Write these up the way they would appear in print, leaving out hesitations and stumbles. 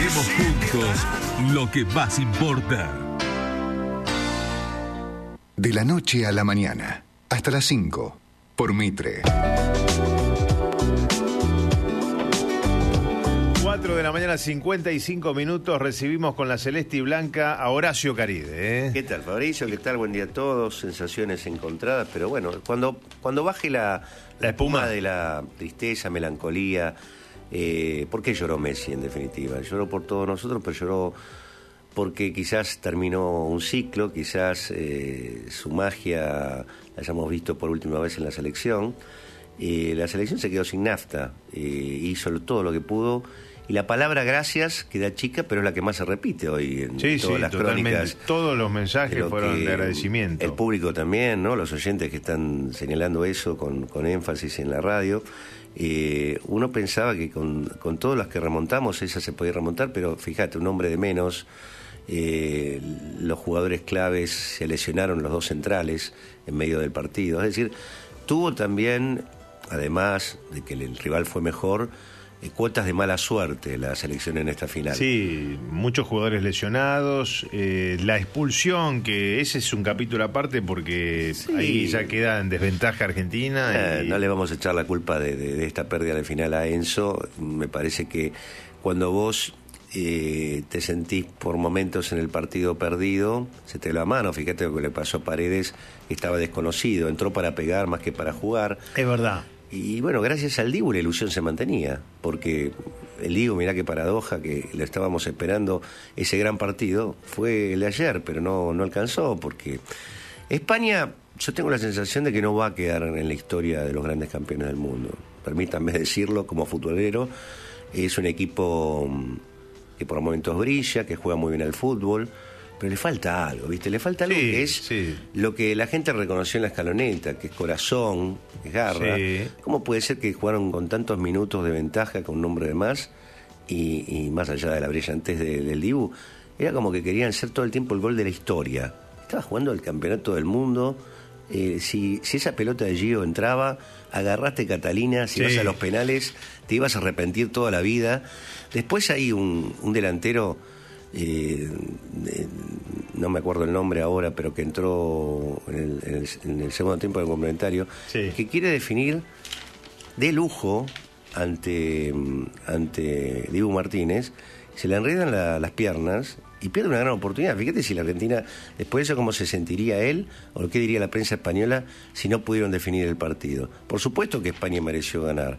Hacemos juntos lo que más importa. De la noche a la mañana, hasta las 5, por Mitre. 4 de la mañana, 55 minutos. Recibimos con la celeste y blanca a Horacio Caride. ¿Qué tal, Fabricio? ¿Qué tal? Buen día a todos. Sensaciones encontradas, pero bueno, cuando baje la espuma de la tristeza, melancolía, ¿por qué lloró Messi en definitiva? Lloró por todos nosotros, pero lloró porque quizás terminó un ciclo, quizás su magia la hayamos visto por última vez en la selección. La selección se quedó sin nafta, hizo todo lo que pudo. Y la palabra gracias queda chica, pero es la que más se repite hoy en todas las crónicas. Todos los mensajes fueron de agradecimiento. El público también, ¿no? Los oyentes que están señalando eso con énfasis en la radio. Uno pensaba que con todas las que remontamos, esa se podía remontar, pero fíjate, un hombre de menos. Los jugadores claves se lesionaron, los dos centrales, en medio del partido. Es decir, tuvo también, además de que el rival fue mejor, cuotas de mala suerte la selección en esta final. Sí, muchos jugadores lesionados, la expulsión, que ese es un capítulo aparte porque ahí ya queda en desventaja Argentina. No le vamos a echar la culpa de esta pérdida de final a Enzo. Me parece que cuando vos te sentís por momentos en el partido perdido, se te la mano. Fíjate lo que le pasó a Paredes, que estaba desconocido, entró para pegar más que para jugar. Es verdad. Y bueno, gracias al Dibu la ilusión se mantenía, porque el Dibu, mirá qué paradoja, que lo estábamos esperando, ese gran partido, fue el de ayer, pero no alcanzó, porque España, yo tengo la sensación de que no va a quedar en la historia de los grandes campeones del mundo. Permítanme decirlo como futbolero, es un equipo que por momentos brilla, que juega muy bien al fútbol, pero le falta algo, ¿viste? Le falta algo que es lo que la gente reconoció en la escaloneta, que es corazón, que es garra. Sí. ¿Cómo puede ser que jugaron con tantos minutos de ventaja con un hombre de más y más allá de la brillantez del Dibu? Era como que querían ser todo el tiempo el gol de la historia. Estaba jugando el campeonato del mundo. Si esa pelota de Gio entraba, agarraste Catalina, si vas a los penales, te ibas a arrepentir toda la vida. Después hay un delantero... no me acuerdo el nombre ahora, pero que entró en el segundo tiempo del complementario, que quiere definir de lujo ante Dibu Martínez, se le enredan las piernas y pierde una gran oportunidad. Fíjate si la Argentina, después de eso, cómo se sentiría él o lo que diría la prensa española si no pudieron definir el partido. Por supuesto que España mereció ganar.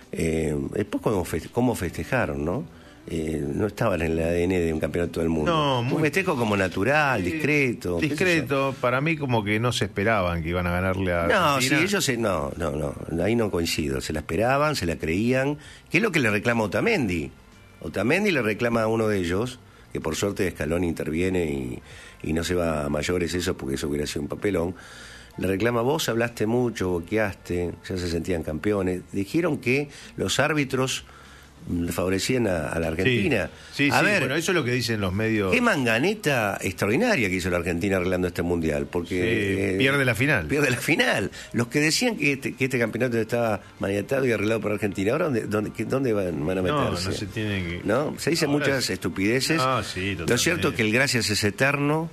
Después cómo festejaron, ¿no? No estaban en el ADN de un campeonato del mundo. No, un festejo como natural, discreto. Discreto, para mí como que no se esperaban que iban a ganarle a Argentina. No, sí, ellos no, ahí no coincido. Se la esperaban, se la creían. ¿Qué es lo que le reclama Otamendi? Otamendi le reclama a uno de ellos, que por suerte Scaloni interviene y no se va a mayores eso, porque eso hubiera sido un papelón. Le reclama: vos hablaste mucho, boqueaste, ya se sentían campeones. Dijeron que los árbitros favorecían a la Argentina. Sí, a ver, bueno, eso es lo que dicen los medios. Qué manganeta extraordinaria que hizo la Argentina arreglando este mundial, porque pierde la final. Pierde la final. Los que decían que este campeonato estaba maniatado y arreglado por Argentina, ahora ¿dónde van a meterse? No se tiene que... ¿No? Se dicen ahora muchas estupideces. Sí, lo cierto es que el gracias es eterno.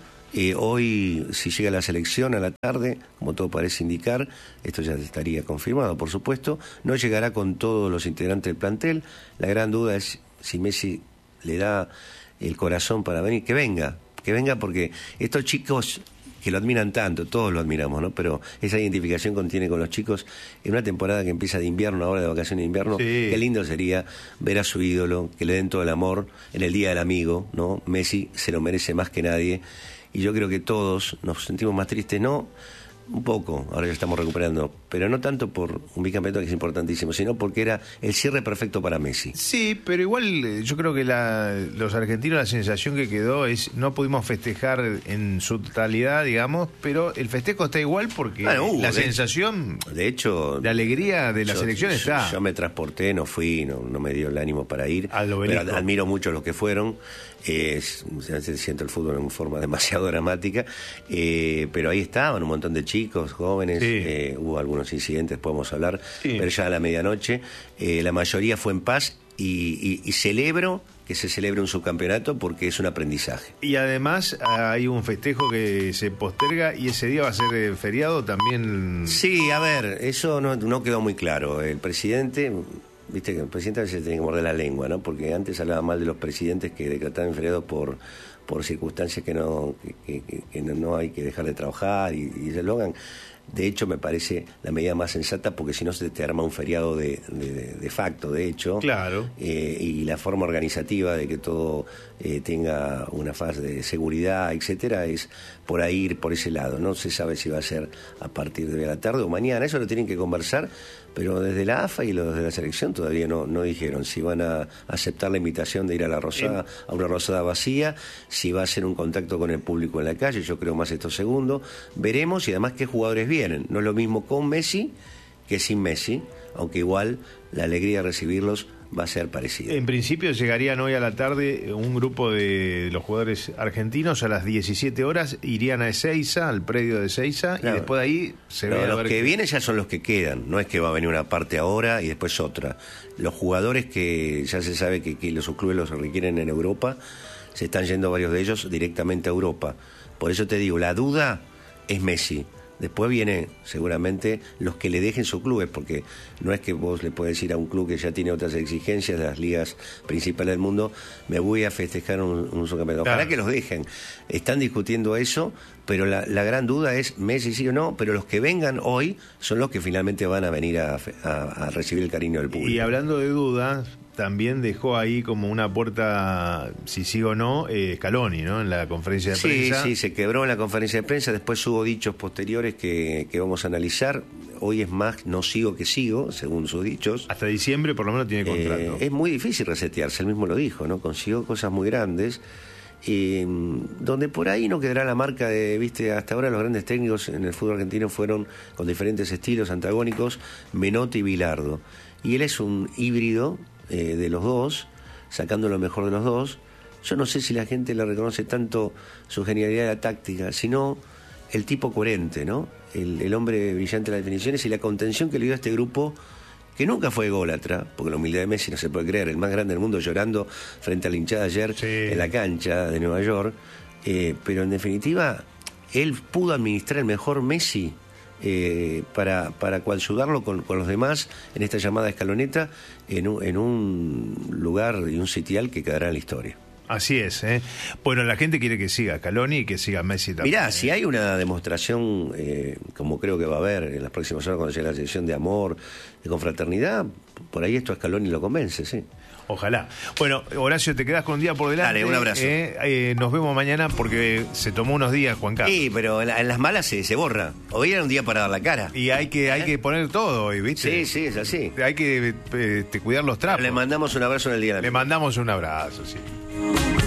Hoy, si llega la selección a la tarde, como todo parece indicar, esto ya estaría confirmado, por supuesto, no llegará con todos los integrantes del plantel. La gran duda es si Messi le da el corazón para venir. Que venga porque estos chicos que lo admiran tanto, todos lo admiramos, ¿no? Pero esa identificación que tiene con los chicos en una temporada que empieza de invierno, ahora de vacaciones de invierno, qué lindo sería ver a su ídolo, que le den todo el amor en el Día del Amigo, ¿no? Messi se lo merece más que nadie. Y yo creo que todos nos sentimos más tristes, no un poco, ahora ya estamos recuperando, pero no tanto por un bicampeonato que es importantísimo, sino porque era el cierre perfecto para Messi. Sí, pero igual yo creo que los argentinos, la sensación que quedó es no pudimos festejar en su totalidad, digamos, pero el festejo está igual porque la sensación de hecho de alegría de la selección está. Yo me transporté, no fui, no me dio el ánimo para ir, pero admiro mucho a los que fueron. Siento el fútbol en forma demasiado dramática, pero ahí estaban un montón de chicos, jóvenes, hubo algunos incidentes, podemos hablar, pero ya a la medianoche la mayoría fue en paz y celebro que se celebre un subcampeonato porque es un aprendizaje. Y además hay un festejo que se posterga y ese día va a ser feriado también. Sí, a ver, eso no quedó muy claro. El presidente, viste que el presidente a veces tiene que morder la lengua, ¿no? Porque antes hablaba mal de los presidentes que decretaban feriados por circunstancias que no hay que dejar de trabajar y se lo hagan. De hecho, me parece la medida más sensata porque si no se te arma un feriado de facto, de hecho. Claro. Y la forma organizativa de que todo tenga una fase de seguridad, etcétera, es por ahí ir por ese lado. No se sabe si va a ser a partir de la tarde o mañana. Eso lo tienen que conversar, pero desde la AFA y los de la selección todavía no dijeron si van a aceptar la invitación de ir a la Rosada, a una Rosada vacía, si va a ser un contacto con el público en la calle. Yo creo más esto segundo. Veremos y además qué jugadores vienen. No es lo mismo con Messi que sin Messi, aunque igual la alegría de recibirlos va a ser parecida. En principio llegarían hoy a la tarde un grupo de los jugadores argentinos a las 17 horas, irían a Ezeiza, al predio de Ezeiza, claro. Y después de ahí se ve. Los que vienen ya son los que quedan, no es que va a venir una parte ahora y después otra. Los jugadores que ya se sabe que los clubes los requieren en Europa, se están yendo varios de ellos directamente a Europa. Por eso te digo, la duda es Messi. Después vienen seguramente los que le dejen sus clubes, porque no es que vos le podés decir a un club que ya tiene otras exigencias de las ligas principales del mundo, me voy a festejar un subcampeonato. Ojalá que los dejen. Están discutiendo eso, pero la gran duda es Messi sí o no, pero los que vengan hoy son los que finalmente van a venir a recibir el cariño del público. Y hablando de dudas, también dejó ahí como una puerta, si sí o no, Scaloni, ¿no? En la conferencia de prensa. Sí, se quebró en la conferencia de prensa, después hubo dichos posteriores que vamos a analizar. Hoy es más, no sigo que sigo, según sus dichos. Hasta diciembre por lo menos tiene contrato. Es muy difícil resetearse, él mismo lo dijo, ¿no? Consiguió cosas muy grandes. Donde por ahí no quedará la marca de, viste, hasta ahora los grandes técnicos en el fútbol argentino fueron con diferentes estilos antagónicos, Menotti y Bilardo. Y él es un híbrido de los dos, sacando lo mejor de los dos. Yo no sé si la gente le reconoce tanto su genialidad de la táctica, sino el tipo coherente, ¿no? El hombre brillante de las definiciones y la contención que le dio a este grupo, que nunca fue ególatra, porque la humildad de Messi no se puede creer, el más grande del mundo llorando frente a la hinchada ayer en la cancha de Nueva York, pero en definitiva él pudo administrar el mejor Messi para coayudarlo con los demás en esta llamada escaloneta en un lugar y un sitial que quedará en la historia. Así es, ¿eh? Bueno, la gente quiere que siga Scaloni y que siga Messi también. Mirá, si hay una demostración, como creo que va a haber en las próximas horas cuando llegue la sesión de amor, de confraternidad, por ahí esto a Scaloni lo convence, sí. Ojalá. Bueno, Horacio, te quedás con un día por delante. Dale, un abrazo. Nos vemos mañana porque se tomó unos días, Juan Carlos. Sí, pero en las malas se borra. Hoy era un día para dar la cara. Y hay que poner todo hoy, ¿viste? Sí, es así. Hay que cuidar los trapos. Le mandamos un abrazo en el día de la Le mandamos un abrazo, sí.